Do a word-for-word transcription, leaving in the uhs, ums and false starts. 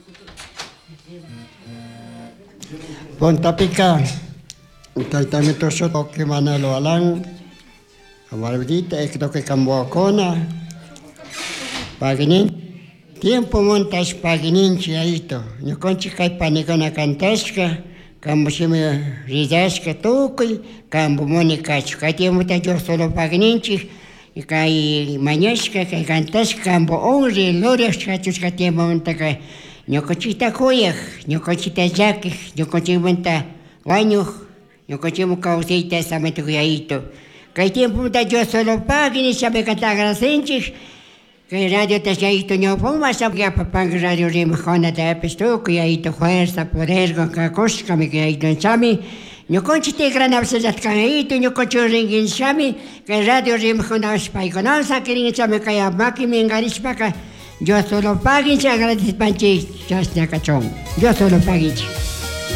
Pontapika, taytamito soto que manalo alang, amarvita ekto que camboacona, paginin, tiempo montas paginin chiaito, no conchi kai panicona cantasca, cambo se me ridasca toque, cambo monicach, kai tiempo ta yo solo pagninchi, y kai mañasca, kai cantasca, cambo onre, lorias chachos que tiempo montaca. Ñuqachita kuyaq, ñuqachita llakiq, ñuqachimanta wañuq, ñuqachimu kawsayta samanta kuyayito. Kay tiempomanta yo solo pagui nishamikata agradecinchik, kay radio tashayito ñawpakman sapyapapanka radio rimaqkunatapish tukuyayito fuerza, poder kakushkami kuyayito chami, ñuqanchik tigranapish llatkayito, ñuqanchik rinkinchami, kay radio rimaqkunapish paykunawan sakirinchami kay maki mingarishpaka. Yo solo paguinche agradezpanchi chasna cachón. Yo solo paguinche.